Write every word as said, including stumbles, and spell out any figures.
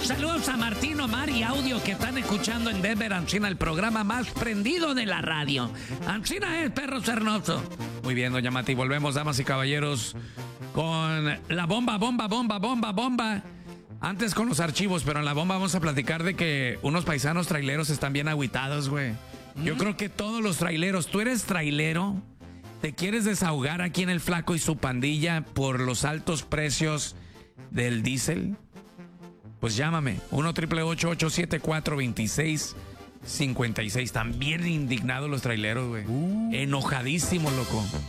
Saludos a Martín, Omar y Audio que están escuchando en Denver, Ancina, el programa más prendido de la radio. Ancina es Perro Cernoso. Muy bien, doña Mati, volvemos, damas y caballeros, con la bomba, bomba, bomba, bomba, bomba. Antes con los archivos, pero en la bomba vamos a platicar de que unos paisanos traileros están bien agüitados, güey. Yo ¿Mm? creo que todos los traileros, ¿tú eres trailero? ¿Te quieres desahogar aquí en el Flaco y su pandilla por los altos precios del diésel? Pues llámame, uno triple ocho ocho siete cuatro dos seis cinco seis. También indignados los traileros, güey. Uh. Enojadísimos, loco.